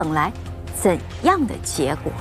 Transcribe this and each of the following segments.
等来怎样的结果？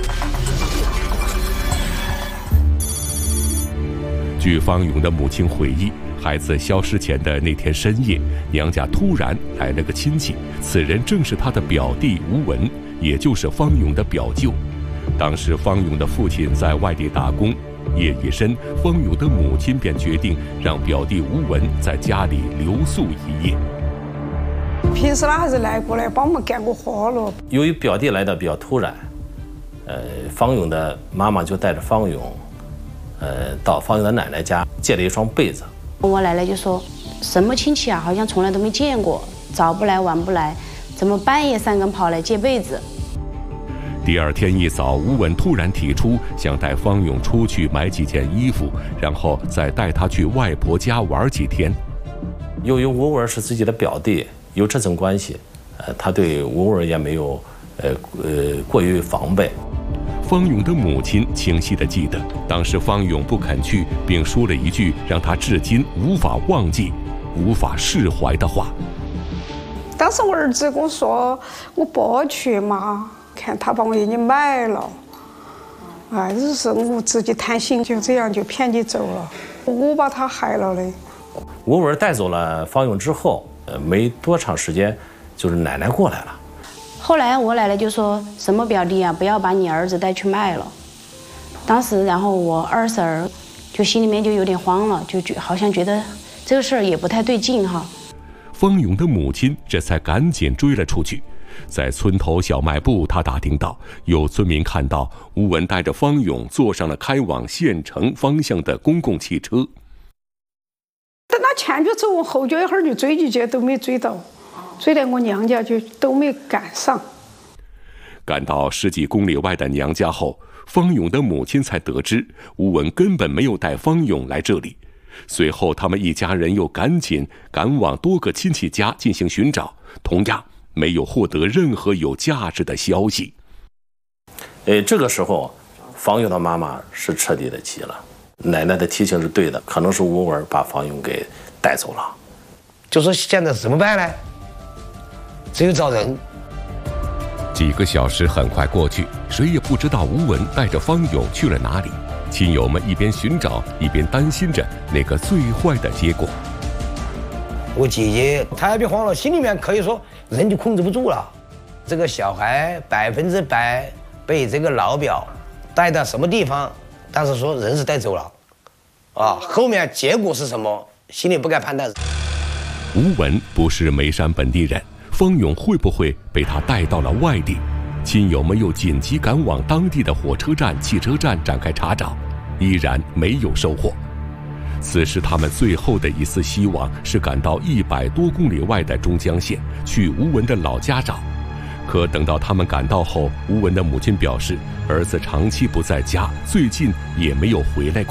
据方勇的母亲回忆，孩子消失前的那天深夜，娘家突然来了个亲戚，此人正是他的表弟吴文，也就是方勇的表舅。当时方勇的父亲在外地打工，夜已深，方勇的母亲便决定让表弟吴文在家里留宿一夜。 平时他还是来过来帮我们干过活了。 由于表弟来的比较突然，方勇的妈妈就带着方勇，到方勇的奶奶家借了一双被子。 我奶奶就说：“什么亲戚啊，好像从来都没见过，早不来晚不来，怎么半夜3更跑来借被子？” 第二天一早，吴文突然提出想带方勇出去买几件衣服，然后再带他去外婆家玩几天。 由于吴文是自己的表弟，有这层关系，他对吴文也没有过于防备。 方勇的母亲清晰地记得，当时方勇不肯去，并说了一句让他至今无法忘记、无法释怀的话。 当时我儿子跟我说：“我不去嘛。”看他把我给你买了，就是我自己贪心，就这样就骗你走了，我把他害了嘞。 吴文带走了方勇之后，没多长时间，就是奶奶过来了。 后来我奶奶就说：“什么表弟啊，不要把你儿子带去卖了。”当时，然后我二婶儿就心里面就有点慌了，就好像觉得这个事儿也不太对劲哈。 方勇的母亲这才赶紧追了出去。在村头小卖部，他打听到有村民看到吴文带着方勇坐上了开往县城方向的公共汽车。 等他前脚走，我后脚一会儿就追进去，都没追到，追到我娘家就都没赶上。 赶到10几公里外的娘家后，方勇的母亲才得知吴文根本没有带方勇来这里。随后，他们一家人又赶紧赶往多个亲戚家进行寻找，同样没有获得任何有价值的消息。 这个时候，方勇的妈妈是彻底的急了。奶奶的提醒是对的，可能是吴文把方勇给带走了。 就说现在怎么办呢？只有找人。 几个小时很快过去，谁也不知道吴文带着方勇去了哪里。亲友们一边寻找，一边担心着那个最坏的结果。 我姐姐她也别慌了，心里面可以说人就控制不住了。这个小孩100%被这个老表带到什么地方，但是说人是带走了，后面结果是什么，心里不敢判断。 吴文不是眉山本地人，方勇会不会被他带到了外地？亲友们又紧急赶往当地的火车站、汽车站展开查找，依然没有收获。此时他们最后的一丝希望是赶到100多公里外的中江县，去吴文的老家找。可等到他们赶到后，吴文的母亲表示，儿子长期不在家，最近也没有回来过。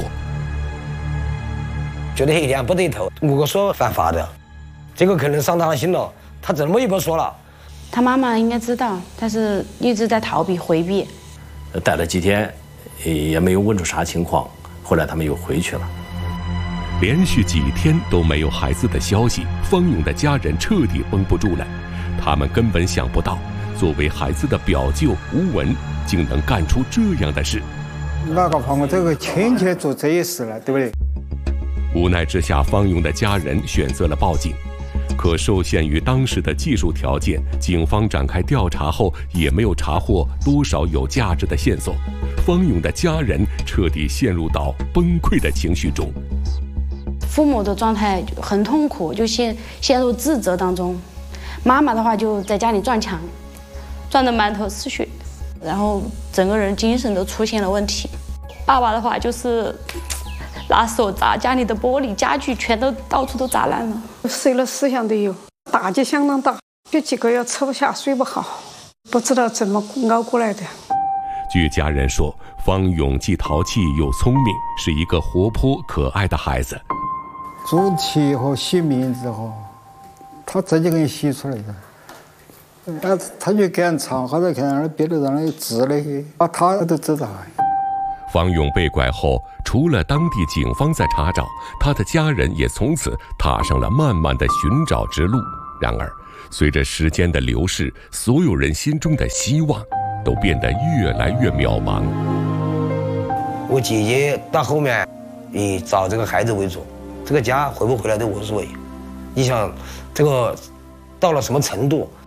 觉得一点不对头，我说犯法的，这个可能伤他的心了。他怎么也不说了？ 他妈妈应该知道，但是一直在逃避回避。 待了几天，也没有问出啥情况。后来他们又回去了。 连续几天都没有孩子的消息，方勇的家人彻底绷不住了。他们根本想不到，作为孩子的表舅吴文竟能干出这样的事。 哪个朋友这个亲戚做这些事了，对不对？ 无奈之下，方勇的家人选择了报警。可受限于当时的技术条件，警方展开调查后也没有查获多少有价值的线索。方勇的家人彻底陷入到崩溃的情绪中。 父母的状态很痛苦，就陷入自责当中。妈妈的话就在家里撞墙，撞得满头是血，然后整个人精神都出现了问题。爸爸的话就是拿手砸家里的玻璃家具，全都到处都砸烂了， 碎了4项都有，打击相当大，有几个月吃不下睡不好，不知道怎么熬过来的。 据家人说，方勇既淘气又聪明，是一个活泼可爱的孩子。 主题和起名字哈，他自己给你写出来的，他就给人唱，或者看那别的人的字那些，他都知道。 方勇被拐后，除了当地警方在查找，他的家人也从此踏上了漫漫的寻找之路。然而， 随着时间的流逝，所有人心中的希望都变得越来越渺茫。 我姐姐到后面以找这个孩子为主，这个家回不回来都无所谓。你想，这个到了什么程度？